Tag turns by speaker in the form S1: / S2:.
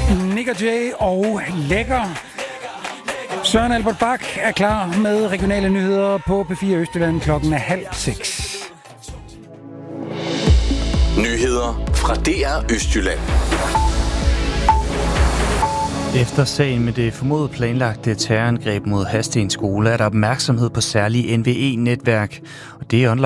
S1: Nick og Jay og Lækker. Søren Albert Bak er klar med regionale nyheder på P4 Østjylland klokken 5:30.
S2: Nyheder fra DR Østjylland.
S3: Efter sagen med det formodet planlagte terrorangreb mod Hadsten skole er der opmærksomhed på særlige NVE-netværk, og det er online